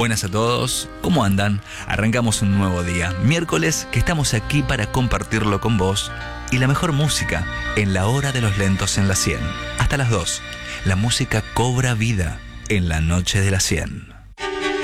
Buenas a todos, ¿cómo andan? Arrancamos un nuevo día, miércoles, que estamos aquí para compartirlo con vos y la mejor música en la hora de los lentos en la 100. Hasta las 2, la música cobra vida en la noche de la 100.